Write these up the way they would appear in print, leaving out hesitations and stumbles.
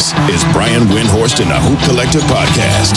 This is Brian Windhorst and the Hoop Collective Podcast.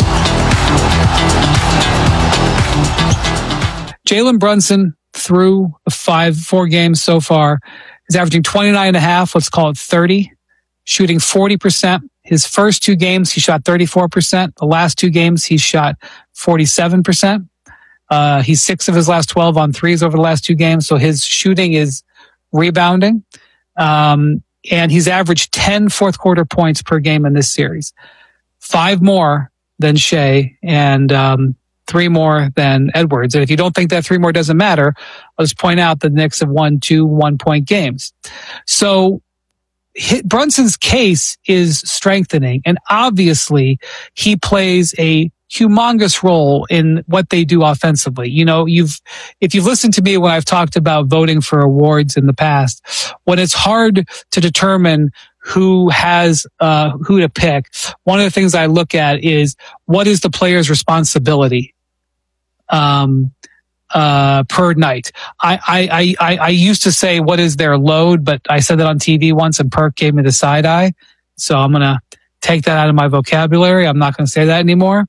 Jalen Brunson, through 4 games so far, is averaging 29.5, let's call it 30, shooting 40%. His first 2 games, he shot 34%. The last 2 games, he shot 47%. He's 6 of his last 12 on threes over the last 2 games, so his shooting is rebounding. And he's averaged 10 fourth quarter points per game in this series. 5 more than Shea and 3 more than Edwards. And if you don't think that 3 more doesn't matter, I'll just point out the Knicks have won 2 1-point games. So Brunson's case is strengthening, and obviously he plays a humongous role in what they do offensively. You know, if you've listened to me when I've talked about voting for awards in the past, when it's hard to determine who to pick, one of the things I look at is what is the player's responsibility per night. I used to say what is their load, but I said that on TV once and Perk gave me the side eye. So I'm going to take that out of my vocabulary. I'm not going to say that anymore.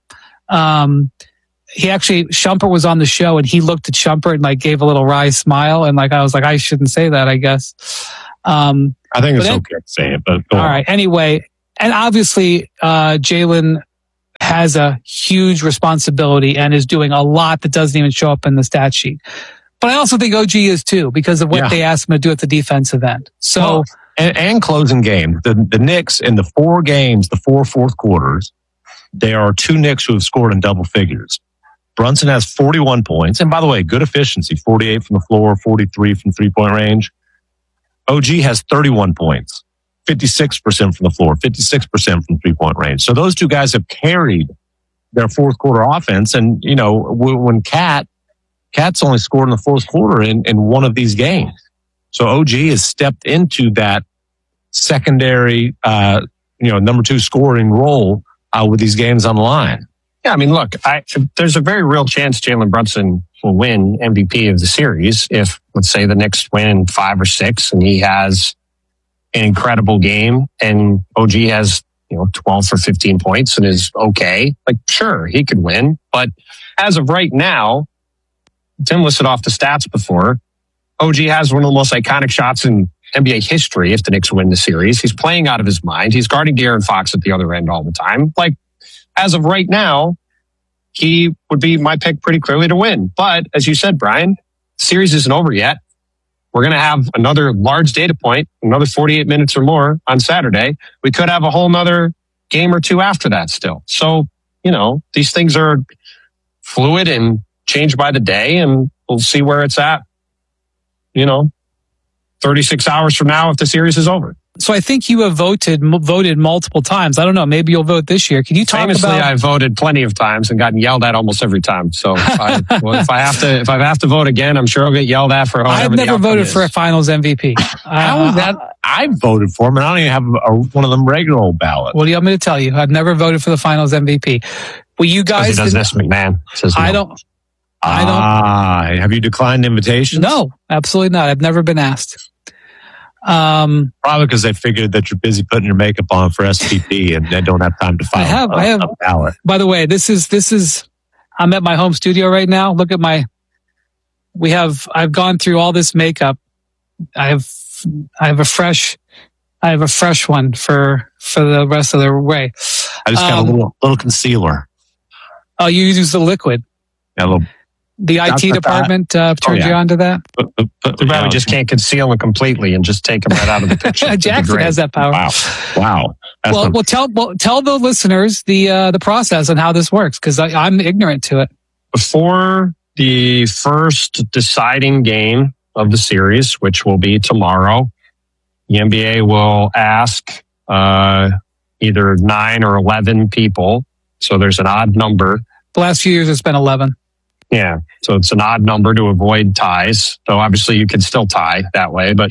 Shumpert was on the show and he looked at Shumpert and like gave a little wry smile. And like, I was like, I shouldn't say that, I guess. I think it's okay to say it, but all right. Anyway, and obviously, Jalen has a huge responsibility and is doing a lot that doesn't even show up in the stat sheet. But I also think OG is too, because of what they asked him to do at the defensive end. So, and closing game, the Knicks in the 4 games, the 4 fourth quarters, there are 2 Knicks who have scored in double figures. Brunson has 41 points. And by the way, good efficiency, 48 from the floor, 43 from 3-point range. OG has 31 points, 56% from the floor, 56% from 3-point range. So those 2 guys have carried their fourth quarter offense. And, you know, when Cat's only scored in the fourth quarter in one of these games. So OG has stepped into that secondary, number 2 scoring role with these games on the line. Yeah, I mean, look, there's a very real chance Jalen Brunson will win MVP of the series if, let's say, the Knicks win 5 or 6 and he has an incredible game and OG has, 12 or 15 points and is okay. Like, sure, he could win. But as of right now, Tim listed off the stats before. OG has one of the most iconic shots in NBA history if the Knicks win the series. He's playing out of his mind. He's guarding De'Aaron Fox at the other end all the time. Like, as of right now, he would be my pick pretty clearly to win. But as you said, Brian, the series isn't over yet. We're going to have another large data point, another 48 minutes or more on Saturday. We could have a whole nother game or 2 after that still. So, these things are fluid and change by the day, and we'll see where it's at, 36 hours from now if the series is over. So I think you have voted multiple times. I don't know. Maybe you'll vote this year. Can you talk Famously, about? I've voted plenty of times and gotten yelled at almost every time. So if I have to vote again, I'm sure I'll get yelled at for whatever I've never voted for a Finals MVP. How is that? I voted for him, and I don't even have one of them regular old ballots. What do you want me to tell you? I've never voted for the Finals MVP. Well, you guys. He does this, McMahon. Says no. I don't. Have you declined invitations? No, absolutely not. I've never been asked. Probably because they figured that you're busy putting your makeup on for SPP and they don't have time to file a ballot. By the way, this is, I'm at my home studio right now. Look at I've gone through all this makeup. I have a fresh one for the rest of the way. I just got a little concealer. Oh, you use the liquid. Yeah, a little. The IT department turned you on to that? Too bad we just can't conceal it completely and just take them right out of the picture. Jackson has that power. Wow. Well, tell the listeners the process and how this works, because I'm ignorant to it. Before the first deciding game of the series, which will be tomorrow, the NBA will ask either 9 or 11 people. So there's an odd number. The last few years, it's been 11. Yeah. So it's an odd number to avoid ties. So obviously you can still tie that way, but,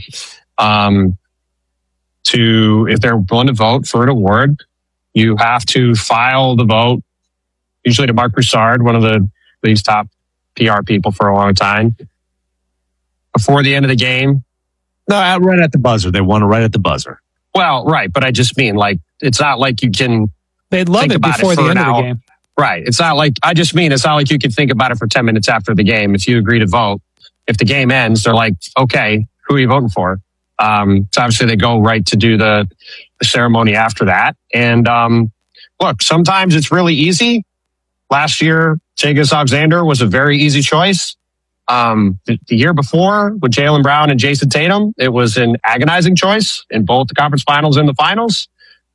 if they're willing to vote for an award, you have to file the vote, usually to Mark Broussard, one of the league's top PR people for a long time, before the end of the game. No, right at the buzzer. They want to right at the buzzer. Well, right. But I just mean, like, it's not like you can. They'd love it before the end of the game. Right. It's not like, it's not like you can think about it for 10 minutes after the game. If you agree to vote, if the game ends, they're like, okay, who are you voting for? So obviously they go right to do the ceremony after that. And, look, sometimes it's really easy. Last year, Shai Gilgeous-Alexander was a very easy choice. The year before with Jaylen Brown and Jason Tatum, it was an agonizing choice in both the conference finals and the finals.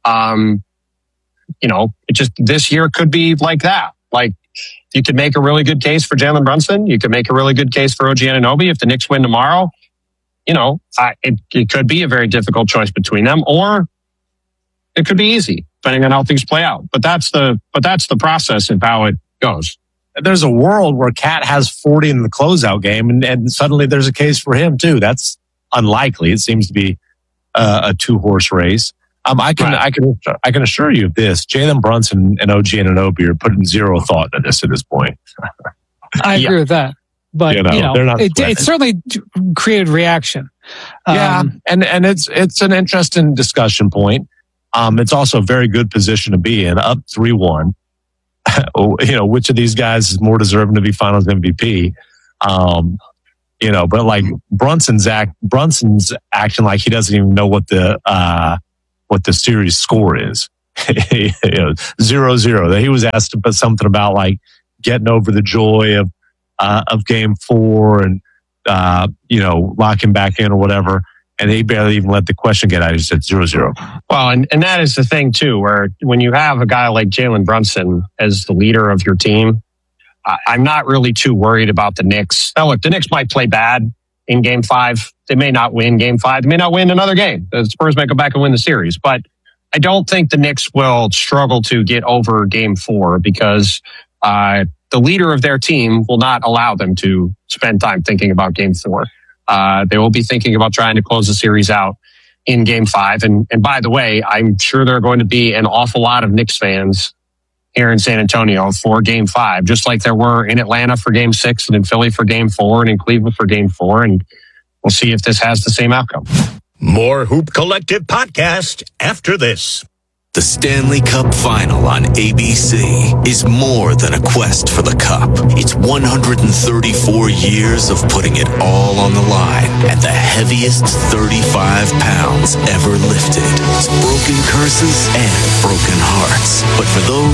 It just, this year could be like that. Like, you could make a really good case for Jalen Brunson. You could make a really good case for OG Anunoby. If the Knicks win tomorrow, it could be a very difficult choice between them, or it could be easy, depending on how things play out. But that's the process of how it goes. There's a world where Cat has 40 in the closeout game, and suddenly there's a case for him too. That's unlikely. It seems to be a 2-horse race. I can assure you of this: Jalen Brunson and OG Anunoby are putting zero thought into this at this point. I agree with that, but they're not. It certainly created reaction. And it's an interesting discussion point. It's also a very good position to be in, up 3-1. Which of these guys is more deserving to be Finals MVP? But like Brunson's acting like he doesn't even know what the series score is. 0-0. He was asked about something about like getting over the joy of Game 4 and locking back in or whatever. And he barely even let the question get out. He said 0-0. Well, and that is the thing too, where when you have a guy like Jalen Brunson as the leader of your team, I'm not really too worried about the Knicks. Now, look, the Knicks might play bad in Game 5. They may not win Game 5. They may not win another game. The Spurs might go back and win the series. But I don't think the Knicks will struggle to get over Game 4 because the leader of their team will not allow them to spend time thinking about Game 4. They will be thinking about trying to close the series out in Game 5. And by the way, I'm sure there are going to be an awful lot of Knicks fans here in San Antonio for Game 5, just like there were in Atlanta for Game 6 and in Philly for Game 4 and in Cleveland for Game 4. And we'll see if this has the same outcome. More Hoop Collective podcast after this. The Stanley Cup Final on ABC is more than a quest for the cup. It's 134 years of putting it all on the line at the heaviest 35 pounds ever lifted. Broken curses and broken hearts. But for those